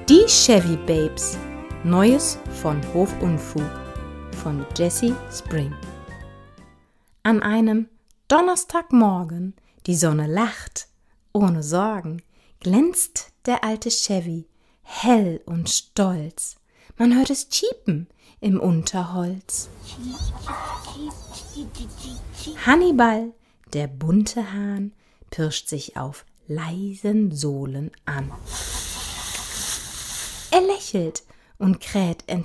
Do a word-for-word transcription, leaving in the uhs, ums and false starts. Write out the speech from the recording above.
Die Chevy Babes. Neues von Hofunfug von Jessie Spring. An einem Donnerstagmorgen, die Sonne lacht, ohne Sorgen, glänzt der alte Chevy, hell und stolz. Man hört es chiepen im Unterholz. Hannibal, der bunte Hahn, pirscht sich auf leisen Sohlen an. Er lächelt und kräht